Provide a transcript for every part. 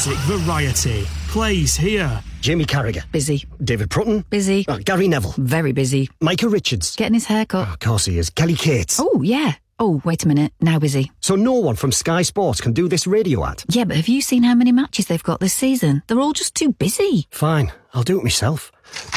Music variety plays here. Jamie Carragher. Busy. David Prutton. Busy. Gary Neville. Very busy. Micah Richards. Getting his hair cut. Of course he is. Kelly Cates. Oh, yeah. Oh, wait a minute. Now busy. So no one from Sky Sports can do this radio ad? Yeah, but have you seen how many matches they've got this season? They're all just too busy. Fine, I'll do it myself.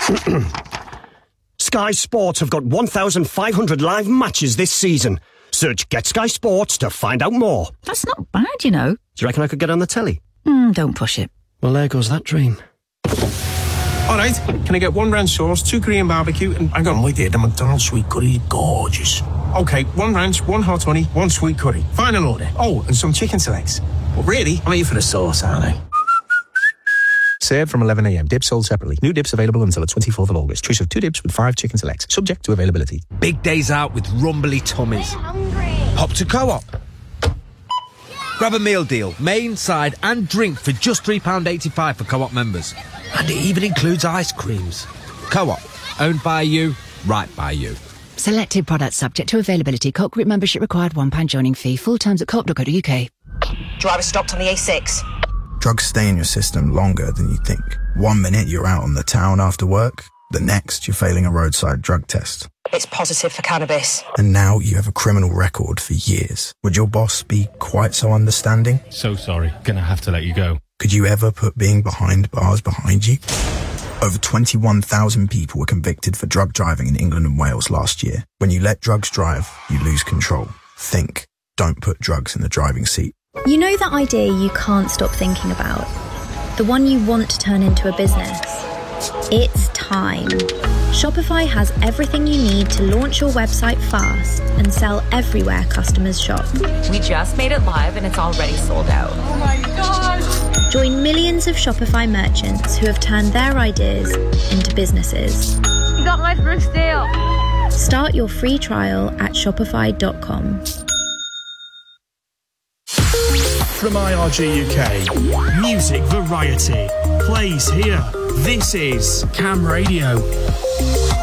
Sky Sports have got 1,500 live matches this season. Search Get Sky Sports to find out more. That's not bad, you know. Do you reckon I could get on the telly? Don't push it. Well, there goes that dream. All right, can I get 1 ranch sauce, 2 Korean barbecue, and I got my dear, the McDonald's sweet curry, gorgeous. Okay, 1 ranch, 1 hot honey, 1 sweet curry. Final order. Oh, and some chicken selects. But really, I'm here for the sauce, aren't I? Served from 11 a.m. Dips sold separately. New dips available until the 24th of August. Choice of 2 dips with 5 chicken selects. Subject to availability. Big days out with rumbly tummies. Hop to Co-op. Grab a meal deal, main, side and drink for just £3.85 for Co-op members. And it even includes ice creams. Co-op. Owned by you, right by you. Selected products subject to availability. Co-op group membership required. £1 joining fee. Full terms at co-op.co.uk. Driver stopped on the A6. Drugs stay in your system longer than you think. 1 minute you're out on the town after work. The next you're failing a roadside drug test. It's positive for cannabis. And now you have a criminal record for years. Would your boss be quite so understanding? So sorry. Gonna have to let you go. Could you ever put being behind bars behind you? Over 21,000 people were convicted for drug driving in England and Wales last year. When you let drugs drive, you lose control. Think. Don't put drugs in the driving seat. You know that idea you can't stop thinking about? The one you want to turn into a business? It's time. Shopify has everything you need to launch your website fast and sell everywhere customers shop. We just made it live and it's already sold out. Oh my gosh! Join millions of Shopify merchants who have turned their ideas into businesses. You got my first deal. Start your free trial at shopify.com. From IRG UK, Music variety plays here. This is Cam Radio.